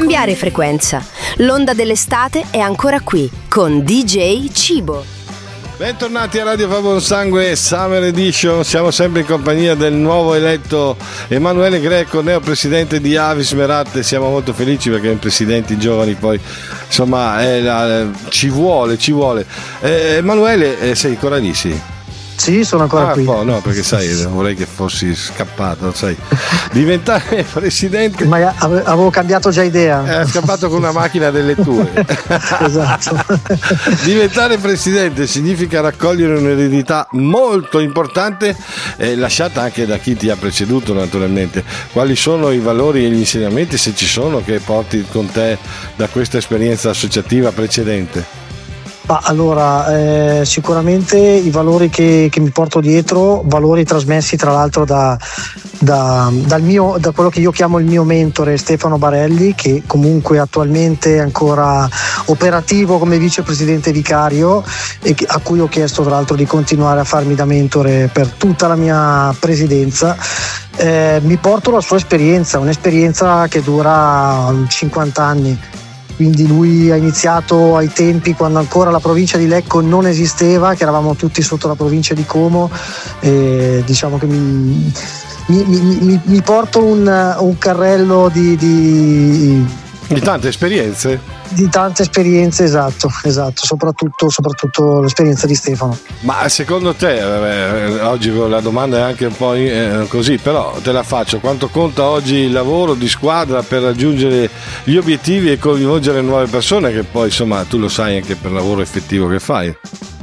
cambiare frequenza. L'onda dell'estate è ancora qui con DJ Cibo. Bentornati a Radio Fa Buon Sangue Summer Edition. Siamo sempre in compagnia del nuovo eletto Emanuele Greco, neopresidente di Avis Merate. Siamo molto felici perché i presidenti giovani poi insomma ci vuole. Emanuele, sei ancora lì? Sì, sono ancora qui. No, perché sai, vorrei che fossi scappato, sai. Diventare presidente. Ma avevo cambiato già idea. È scappato con una macchina delle tue. Esatto. Diventare presidente significa raccogliere un'eredità molto importante, lasciata anche da chi ti ha preceduto, naturalmente. Quali sono i valori e gli insegnamenti, se ci sono, che porti con te da questa esperienza associativa precedente? Allora, sicuramente i valori che mi porto dietro, valori trasmessi tra l'altro da quello che io chiamo il mio mentore Stefano Barelli, che comunque attualmente è ancora operativo come vicepresidente vicario e a cui ho chiesto tra l'altro di continuare a farmi da mentore per tutta la mia presidenza. Mi porto la sua esperienza, un'esperienza che dura 50 anni. Quindi lui ha iniziato ai tempi quando ancora la provincia di Lecco non esisteva, che eravamo tutti sotto la provincia di Como, e diciamo che mi porto un carrello di tante esperienze. Di tante esperienze, esatto, soprattutto l'esperienza di Stefano. Ma secondo te, oggi la domanda è anche un po' così, però te la faccio: quanto conta oggi il lavoro di squadra per raggiungere gli obiettivi e coinvolgere nuove persone, che poi insomma tu lo sai anche per il lavoro effettivo che fai?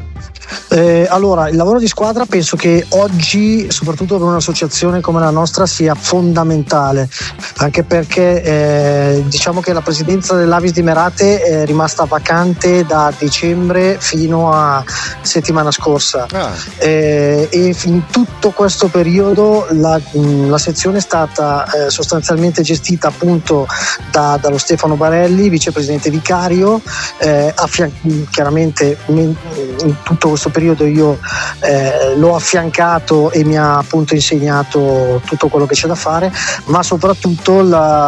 Allora, il lavoro di squadra penso che oggi, soprattutto per un'associazione come la nostra, sia fondamentale, anche perché diciamo che la presidenza dell'Avis di Merate è rimasta vacante da dicembre fino a settimana scorsa. E in tutto questo periodo la sezione è stata sostanzialmente gestita appunto dallo Stefano Barelli, vicepresidente vicario. Chiaramente in tutto questo periodo io l'ho affiancato e mi ha appunto insegnato tutto quello che c'è da fare, ma soprattutto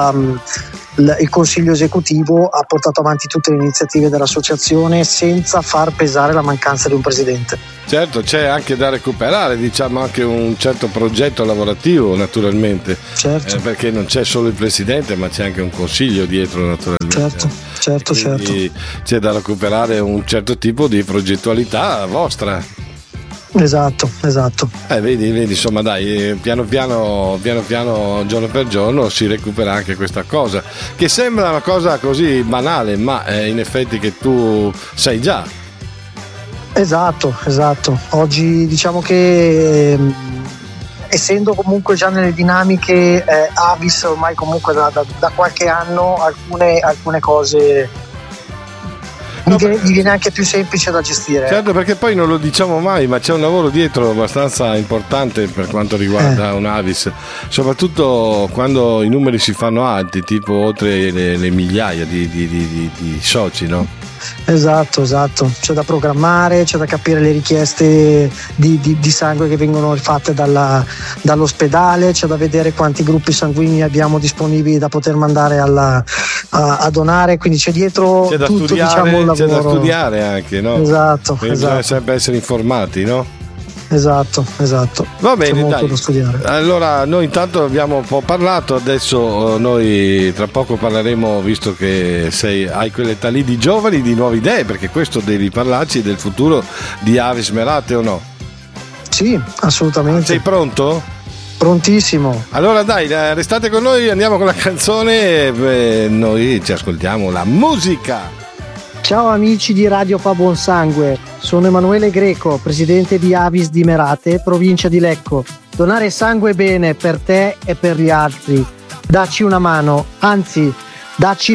il consiglio esecutivo ha portato avanti tutte le iniziative dell'associazione senza far pesare la mancanza di un presidente. Certo, c'è anche da recuperare, diciamo, anche un certo progetto lavorativo, naturalmente. Certo. Perché non c'è solo il presidente, ma c'è anche un consiglio dietro, naturalmente. Certo. C'è da recuperare un certo tipo di progettualità vostra. Esatto. Vedi, insomma, dai, piano piano, giorno per giorno si recupera anche questa cosa, che sembra una cosa così banale, ma in effetti che tu sai già. Esatto. Oggi diciamo che essendo comunque già nelle dinamiche Avis ormai comunque da qualche anno, alcune cose gli viene anche più semplice da gestire. Certo, perché poi non lo diciamo mai, ma c'è un lavoro dietro abbastanza importante per quanto riguarda un Avis, soprattutto quando i numeri si fanno alti, tipo oltre le migliaia di soci, no? Esatto, c'è da programmare, c'è da capire le richieste di sangue che vengono fatte dall'ospedale, c'è da vedere quanti gruppi sanguigni abbiamo disponibili da poter mandare a donare, quindi c'è dietro tutto, studiare, diciamo, un lavoro. C'è da studiare anche, no? Esatto. Bisogna sempre essere informati, no? Esatto. Va bene, c'è molto dai. da studiare. Allora, noi intanto abbiamo un po' parlato, adesso noi tra poco parleremo, visto che hai quell'età lì di giovani, di nuove idee, perché questo devi parlarci del futuro di Avis Merate, o no? Sì, assolutamente. Sei pronto? Prontissimo. Allora dai, restate con noi, andiamo con la canzone e noi ci ascoltiamo la musica. Ciao amici di Radio Fa Buon Sangue, sono Emanuele Greco, presidente di Avis di Merate, provincia di Lecco. Donare sangue è bene per te e per gli altri. Dacci una mano, anzi, dacci